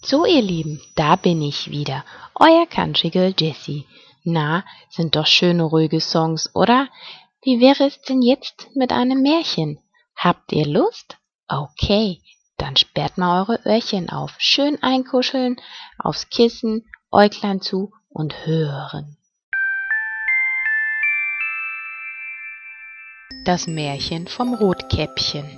So, ihr Lieben, da bin ich wieder, euer Country Girl Jessie. Na, sind doch schöne, ruhige Songs, oder? Wie wäre es denn jetzt mit einem Märchen? Habt ihr Lust? Okay, dann sperrt mal eure Öhrchen auf, schön einkuscheln, aufs Kissen, Äuglein zu und hören. Das Märchen vom Rotkäppchen.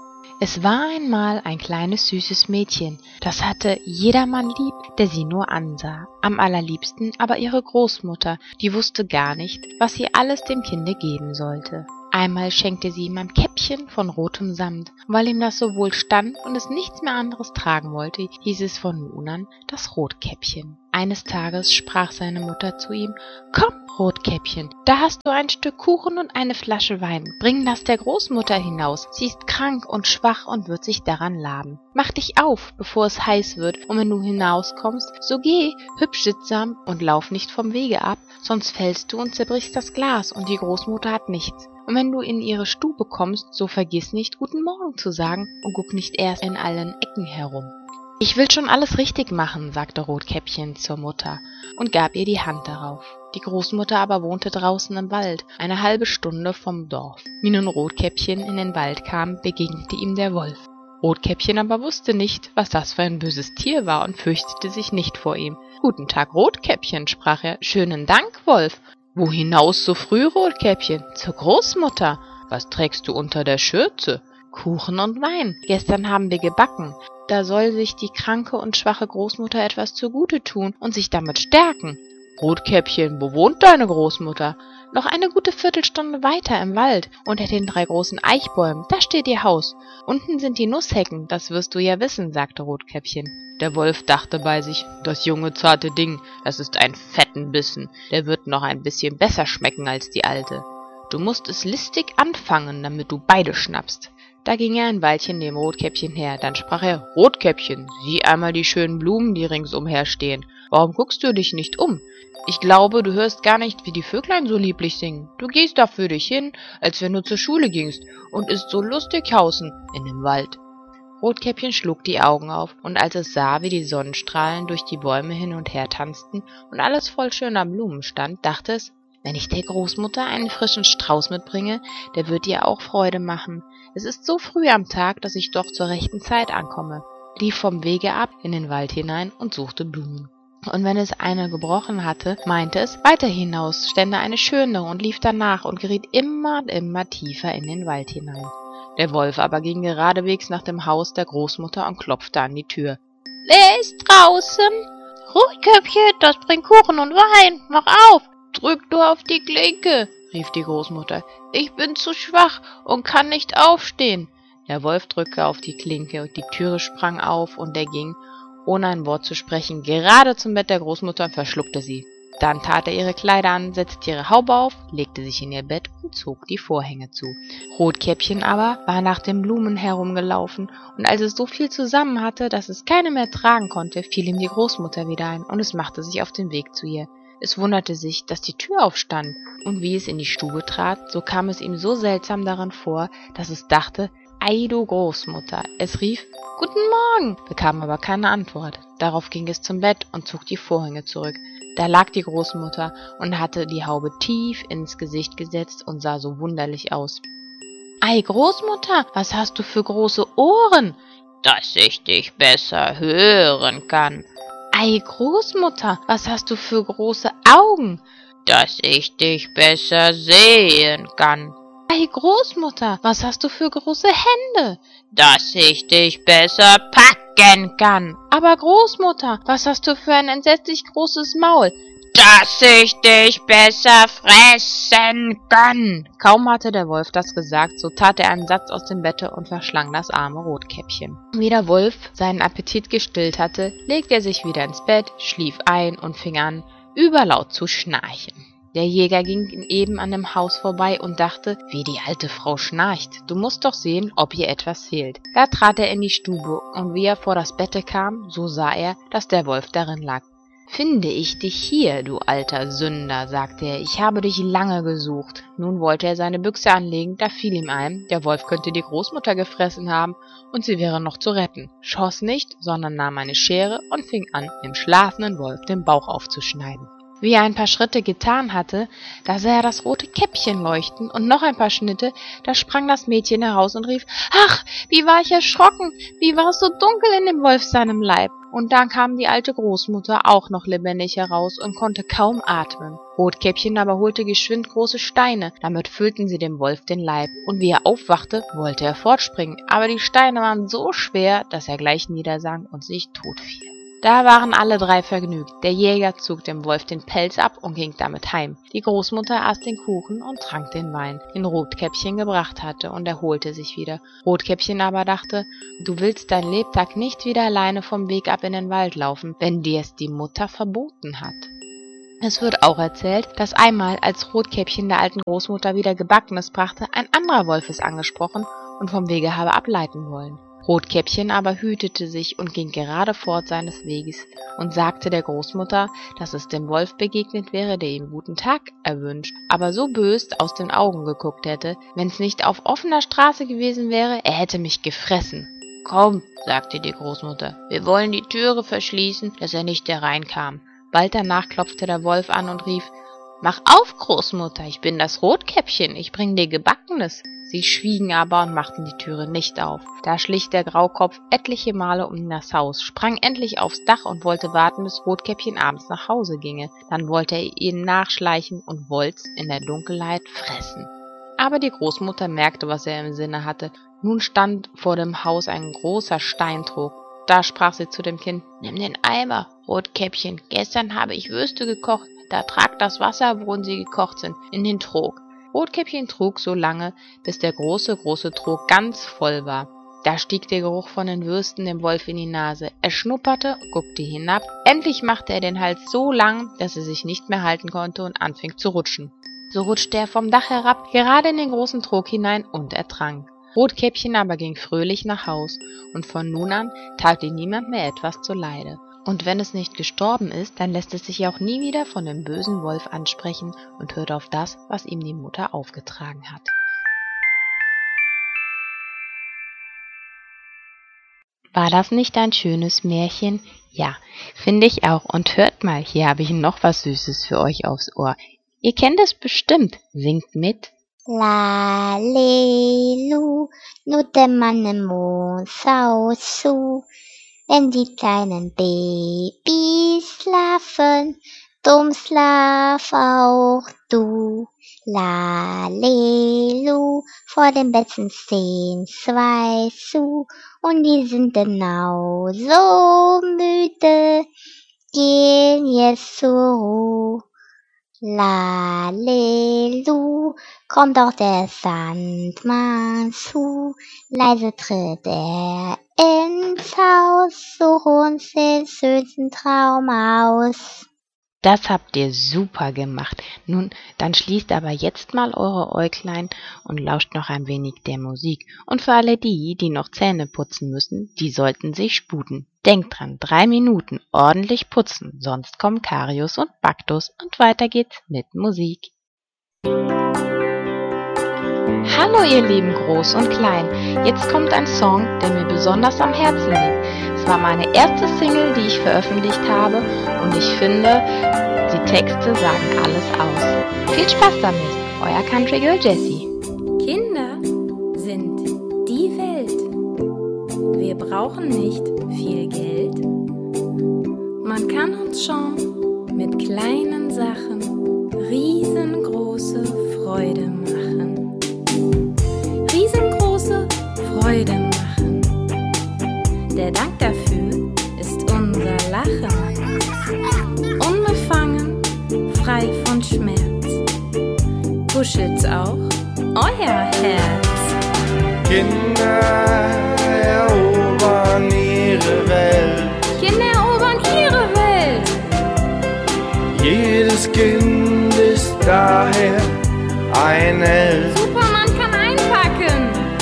Es war einmal ein kleines süßes Mädchen, das hatte jedermann lieb, der sie nur ansah. Am allerliebsten aber ihre Großmutter, die wusste gar nicht, was sie alles dem Kinde geben sollte. Einmal schenkte sie ihm ein Käppchen von rotem Samt, und weil ihm das so wohl stand und es nichts mehr anderes tragen wollte, hieß es von nun an das Rotkäppchen. Eines Tages sprach seine Mutter zu ihm: »Komm, Rotkäppchen, da hast du ein Stück Kuchen und eine Flasche Wein. Bring das der Großmutter hinaus. Sie ist krank und schwach und wird sich daran laben. Mach dich auf, bevor es heiß wird, und wenn du hinauskommst, so geh hübsch sittsam und lauf nicht vom Wege ab, sonst fällst du und zerbrichst das Glas, und die Großmutter hat nichts. Und wenn du in ihre Stube kommst, so vergiss nicht, Guten Morgen zu sagen und guck nicht erst in allen Ecken herum.« »Ich will schon alles richtig machen«, sagte Rotkäppchen zur Mutter und gab ihr die Hand darauf. Die Großmutter aber wohnte draußen im Wald, eine halbe Stunde vom Dorf. Wie nun Rotkäppchen in den Wald kam, begegnete ihm der Wolf. Rotkäppchen aber wusste nicht, was das für ein böses Tier war und fürchtete sich nicht vor ihm. »Guten Tag, Rotkäppchen«, sprach er. »Schönen Dank, Wolf.« »Wo hinaus so früh, Rotkäppchen?« »Zur Großmutter.« »Was trägst du unter der Schürze?« »Kuchen und Wein. Gestern haben wir gebacken. Da soll sich die kranke und schwache Großmutter etwas zugute tun und sich damit stärken.« »Rotkäppchen, wo wohnt deine Großmutter?« »Noch eine gute Viertelstunde weiter im Wald, unter den 3 großen Eichbäumen, da steht ihr Haus. Unten sind die Nusshecken, das wirst du ja wissen«, sagte Rotkäppchen. Der Wolf dachte bei sich: »Das junge, zarte Ding, das ist ein fetten Bissen, der wird noch ein bisschen besser schmecken als die alte. Du musst es listig anfangen, damit du beide schnappst.« Da ging er ein Weilchen neben Rotkäppchen her, dann sprach er: »Rotkäppchen, sieh einmal die schönen Blumen, die ringsumher stehen. Warum guckst du dich nicht um? Ich glaube, du hörst gar nicht, wie die Vöglein so lieblich singen. Du gehst da für dich hin, als wenn du zur Schule gingst, und isst so lustig hausen in dem Wald.« Rotkäppchen schlug die Augen auf, und als es sah, wie die Sonnenstrahlen durch die Bäume hin und her tanzten und alles voll schöner Blumen stand, dachte es: »Wenn ich der Großmutter einen frischen Strauß mitbringe, der wird ihr auch Freude machen. Es ist so früh am Tag, dass ich doch zur rechten Zeit ankomme«, lief vom Wege ab in den Wald hinein und suchte Blumen. Und wenn es eine gebrochen hatte, meinte es, weiter hinaus stände eine schönere und lief danach und geriet immer und immer tiefer in den Wald hinein. Der Wolf aber ging geradewegs nach dem Haus der Großmutter und klopfte an die Tür. »Wer ist draußen?« »Rotkäppchen, das bringt Kuchen und Wein, mach auf!« »Drück nur auf die Klinke«, rief die Großmutter. »Ich bin zu schwach und kann nicht aufstehen.« Der Wolf drückte auf die Klinke, und die Türe sprang auf, und er ging, ohne ein Wort zu sprechen, gerade zum Bett der Großmutter und verschluckte sie. Dann tat er ihre Kleider an, setzte ihre Haube auf, legte sich in ihr Bett und zog die Vorhänge zu. Rotkäppchen aber war nach den Blumen herumgelaufen, und als es so viel zusammen hatte, dass es keine mehr tragen konnte, fiel ihm die Großmutter wieder ein, und es machte sich auf den Weg zu ihr. Es wunderte sich, dass die Tür aufstand, und wie es in die Stube trat, so kam es ihm so seltsam darin vor, dass es dachte: »Ei, du Großmutter!« Es rief: »Guten Morgen«, bekam aber keine Antwort. Darauf ging es zum Bett und zog die Vorhänge zurück. Da lag die Großmutter und hatte die Haube tief ins Gesicht gesetzt und sah so wunderlich aus. »Ei, Großmutter, was hast du für große Ohren?« »Dass ich dich besser hören kann.« »Ei, Großmutter, was hast du für große Augen?« »Dass ich dich besser sehen kann.« »Ei, Großmutter, was hast du für große Hände?« »Dass ich dich besser packen kann.« »Aber Großmutter, was hast du für ein entsetzlich großes Maul?« »Dass ich dich besser fressen kann.« Kaum hatte der Wolf das gesagt, so tat er einen Satz aus dem Bette und verschlang das arme Rotkäppchen. Wie der Wolf seinen Appetit gestillt hatte, legte er sich wieder ins Bett, schlief ein und fing an, überlaut zu schnarchen. Der Jäger ging eben an dem Haus vorbei und dachte: »Wie die alte Frau schnarcht, du musst doch sehen, ob ihr etwas fehlt.« Da trat er in die Stube, und wie er vor das Bette kam, so sah er, dass der Wolf darin lag. »Finde ich dich hier, du alter Sünder«, sagte er, »ich habe dich lange gesucht.« Nun wollte er seine Büchse anlegen, da fiel ihm ein, der Wolf könnte die Großmutter gefressen haben und sie wäre noch zu retten, schoss nicht, sondern nahm eine Schere und fing an, dem schlafenden Wolf den Bauch aufzuschneiden. Wie er ein paar Schritte getan hatte, da sah er das rote Käppchen leuchten und noch ein paar Schritte, da sprang das Mädchen heraus und rief, »Ach, wie war ich erschrocken, wie war es so dunkel in dem Wolf seinem Leib?« Und dann kam die alte Großmutter auch noch lebendig heraus und konnte kaum atmen. Rotkäppchen aber holte geschwind große Steine, damit füllten sie dem Wolf den Leib, und wie er aufwachte, wollte er fortspringen, aber die Steine waren so schwer, dass er gleich niedersank und sich tot fiel. Da waren alle drei vergnügt. Der Jäger zog dem Wolf den Pelz ab und ging damit heim. Die Großmutter aß den Kuchen und trank den Wein, den Rotkäppchen gebracht hatte, und erholte sich wieder. Rotkäppchen aber dachte, du willst dein Lebtag nicht wieder alleine vom Weg ab in den Wald laufen, wenn dir es die Mutter verboten hat. Es wird auch erzählt, dass einmal, als Rotkäppchen der alten Großmutter wieder Gebackenes brachte, ein anderer Wolf es angesprochen und vom Wege habe ableiten wollen. Rotkäppchen aber hütete sich und ging gerade fort seines Weges und sagte der Großmutter, dass es dem Wolf begegnet wäre, der ihm guten Tag erwünscht, aber so bös aus den Augen geguckt hätte, wenn's nicht auf offener Straße gewesen wäre, er hätte mich gefressen. »Komm«, sagte die Großmutter, »wir wollen die Türe verschließen, dass er nicht hereinkam.« Bald danach klopfte der Wolf an und rief, »Mach auf, Großmutter, ich bin das Rotkäppchen, ich bring dir Gebackenes.« Sie schwiegen aber und machten die Türe nicht auf. Da schlich der Graukopf etliche Male um das Haus, sprang endlich aufs Dach und wollte warten, bis Rotkäppchen abends nach Hause ginge. Dann wollte er ihnen nachschleichen und wollt's in der Dunkelheit fressen. Aber die Großmutter merkte, was er im Sinne hatte. Nun stand vor dem Haus ein großer Steintrog. Da sprach sie zu dem Kind, »Nimm den Eimer, Rotkäppchen, gestern habe ich Würste gekocht, da trag das Wasser, worin sie gekocht sind, in den Trog.« Rotkäppchen trug so lange, bis der große Trog ganz voll war. Da stieg der Geruch von den Würsten dem Wolf in die Nase. Er schnupperte, guckte hinab. Endlich machte er den Hals so lang, dass er sich nicht mehr halten konnte und anfing zu rutschen. So rutschte er vom Dach herab, gerade in den großen Trog hinein und ertrank. Rotkäppchen aber ging fröhlich nach Haus, und von nun an tat ihm niemand mehr etwas zuleide. Und wenn es nicht gestorben ist, dann lässt es sich auch nie wieder von dem bösen Wolf ansprechen und hört auf das, was ihm die Mutter aufgetragen hat. War das nicht ein schönes Märchen? Ja, finde ich auch. Und hört mal, hier habe ich noch was Süßes für euch aufs Ohr. Ihr kennt es bestimmt. Singt mit. Lalelu, Nutte Sau su. Wenn die kleinen Babys schlafen, dumm schlaf auch du. Lalelu, vor dem Betten stehen 2 zu, und die sind genau so müde, gehen jetzt zur Ruhe. Lalelu, kommt doch der Sandmann zu, leise tritt er ins Haus, such uns den schönsten Traum aus. Das habt ihr super gemacht. Nun, dann schließt aber jetzt mal eure Äuglein und lauscht noch ein wenig der Musik. Und für alle die noch Zähne putzen müssen, die sollten sich sputen. Denkt dran, 3 Minuten ordentlich putzen, sonst kommen Karius und Baktus und weiter geht's mit Musik. Hallo ihr lieben Groß und Klein, jetzt kommt ein Song, der mir besonders am Herzen liegt. Es war meine erste Single, die ich veröffentlicht habe, und ich finde, die Texte sagen alles aus. Viel Spaß damit, euer Country Girl Jessie. Kinder sind die Welt. Wir brauchen nicht viel Geld. Man kann uns schon mit kleinen Sachen riesengroße Freude machen. Riesengroße Freude machen. Der Dank dafür ist unser Lachen. Unbefangen, frei von Schmerz. Kuschelt's auch euer Herz. Kinder erobern ihre Welt. Kinder erobern ihre Welt. Jedes Kind ist daher ein Held.